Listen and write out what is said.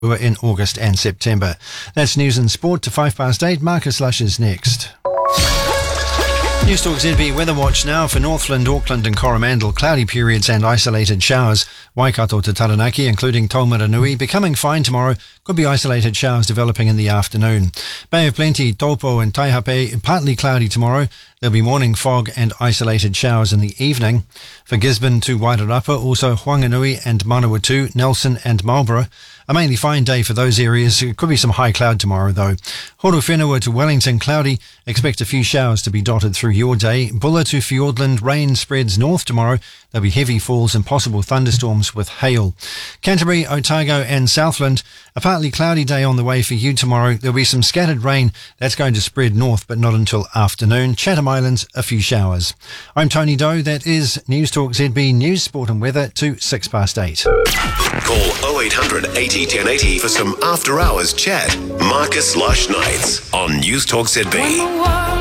in August and September. That's news and sport to 8:05. Marcus Lush is next. News Talk ZB Weather Watch now for Northland, Auckland and Coromandel. Cloudy periods and isolated showers. Waikato to Taranaki, including Taumaranui, becoming fine tomorrow. Could be isolated showers developing in the afternoon. Bay of Plenty, Taupo and Taihape, partly cloudy tomorrow. There'll be morning fog and isolated showers in the evening. For Gisborne to Wairarapa, also Whanganui and Manawatu, Nelson and Marlborough. A mainly fine day for those areas. It could be some high cloud tomorrow though. Horowhenua to Wellington, cloudy. Expect a few showers to be dotted through your day. Bulla to Fiordland, rain spreads north tomorrow. There'll be heavy falls and possible thunderstorms with hail. Canterbury, Otago and Southland, a partly cloudy day on the way for you tomorrow. There'll be some scattered rain. That's going to spread north but not until afternoon. Chatham Islands, a few showers. I'm Tony Doe. That is News Talk ZB News, Sport and Weather to 8:06. Call 0800 80 1080 for some after hours chat. Marcus Lush Nights on News Talk ZB.